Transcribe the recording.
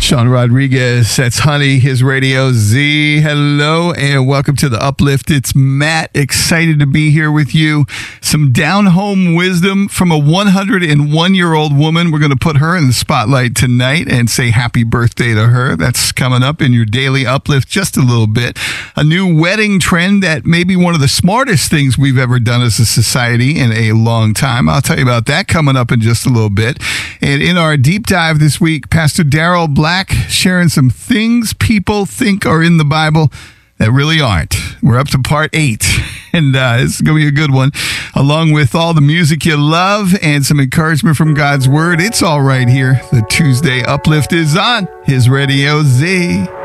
Sean Rodriguez, that's Honey, his Radio Z. Hello and welcome to the Uplift. It's Matt, excited to be here with you. Some down-home wisdom from a 101-year-old woman. We're going to put her in the spotlight tonight and say happy birthday to her. That's coming up in your daily Uplift just a little bit. A new wedding trend that may be one of the smartest things we've ever done as a society in a long time. I'll tell you about that coming up in just a little bit. And in our deep dive this week, Pastor Daryl Black sharing some things people think are in the Bible that really aren't. We're up to part 8, and it's going to be a good one. Along with all the music you love and some encouragement from God's Word, it's all right here. The Tuesday Uplift is on his Radio Z.